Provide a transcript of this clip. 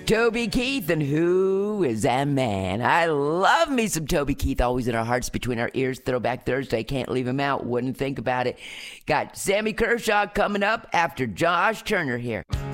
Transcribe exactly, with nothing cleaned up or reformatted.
Toby Keith, and who is that man? I love me some Toby Keith, always in our hearts, between our ears. Throwback Thursday, can't leave him out, wouldn't think about it. Got Sammy Kershaw coming up after Josh Turner here.